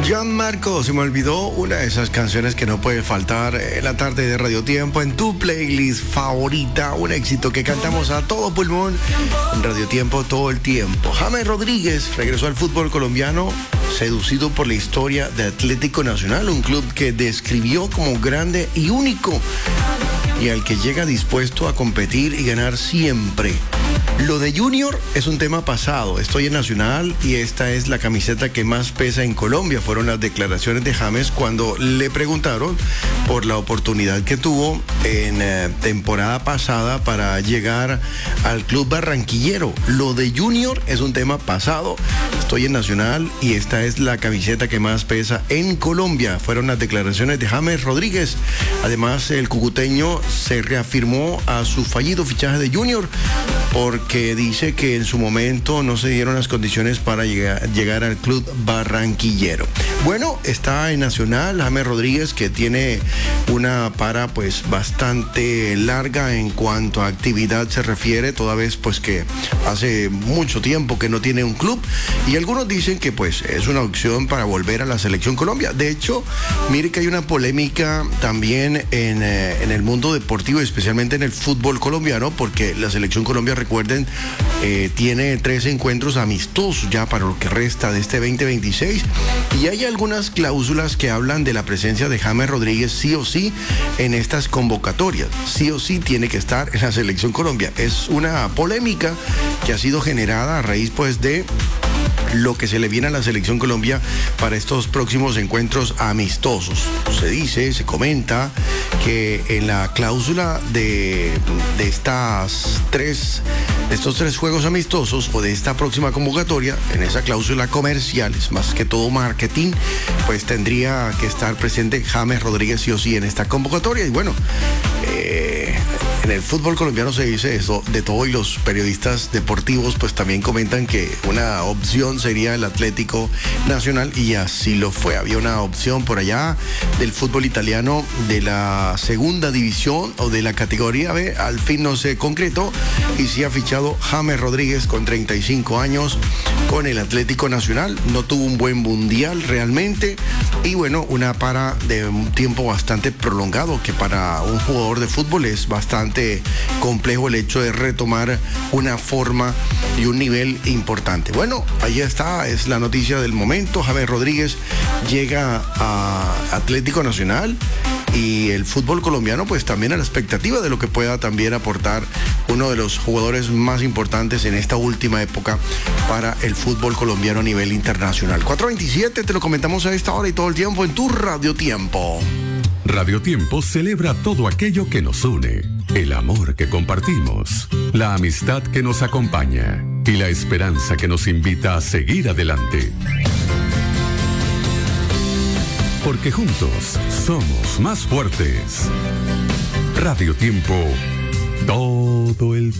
Gianmarco, se me olvidó una de esas canciones que no puede faltar en la tarde de Radio Tiempo, en tu playlist favorita, un éxito que cantamos a todo pulmón en Radio Tiempo todo el tiempo. James Rodríguez regresó al fútbol colombiano, seducido por la historia de Atlético Nacional, un club que describió como grande y único, y al que llega dispuesto a competir y ganar siempre. Lo de Junior es un tema pasado. Estoy en Nacional y esta es la camiseta que más pesa en Colombia. Fueron las declaraciones de James cuando le preguntaron por la oportunidad que tuvo en temporada pasada para llegar al club barranquillero. Lo de Junior es un tema pasado. Estoy en Nacional y esta es la camiseta que más pesa en Colombia. Fueron las declaraciones de James Rodríguez. Además, el cucuteño se reafirmó a su fallido fichaje de Junior, porque dice que en su momento no se dieron las condiciones para llegar al club barranquillero. Bueno, está en Nacional James Rodríguez, que tiene una para pues bastante larga en cuanto a actividad se refiere, toda vez pues que hace mucho tiempo que no tiene un club, y algunos dicen que pues es una opción para volver a la selección Colombia. De hecho, mire que hay una polémica también en el mundo deportivo, especialmente en el fútbol colombiano, porque la selección Colombia, recuerden, tiene 3 encuentros amistosos ya para lo que resta de este 2026, y hay algunas cláusulas que hablan de la presencia de James Rodríguez sí o sí en estas convocatorias. Sí o sí tiene que estar en la selección Colombia. Es una polémica que ha sido generada a raíz pues de lo que se le viene a la selección Colombia para estos próximos encuentros amistosos. Se dice, se comenta que en la cláusula de estos 3 juegos amistosos o de esta próxima convocatoria, en esa cláusula comercial, es más que todo marketing, pues tendría que estar presente James Rodríguez sí o sí en esta convocatoria. Y bueno, en el fútbol colombiano se dice eso de todo, y los periodistas deportivos pues también comentan que una opción sería el Atlético Nacional, y así lo fue. Había una opción por allá del fútbol italiano de la segunda división o de la categoría B, al fin no se concretó y sí ha fichado James Rodríguez con 35 años con el Atlético Nacional. No tuvo un buen mundial realmente, y bueno, una para de un tiempo bastante prolongado, que para un jugador de fútbol es bastante complejo el hecho de retomar una forma y un nivel importante. Bueno, ahí está, es la noticia del momento. James Rodríguez llega a Atlético Nacional, y el fútbol colombiano pues también a la expectativa de lo que pueda también aportar uno de los jugadores más importantes en esta última época para el fútbol colombiano a nivel internacional. 4:27, te lo comentamos a esta hora y todo el tiempo en tu Radio Tiempo. Radio Tiempo celebra todo aquello que nos une, el amor que compartimos, la amistad que nos acompaña y la esperanza que nos invita a seguir adelante. Porque juntos somos más fuertes. Radio Tiempo, todo el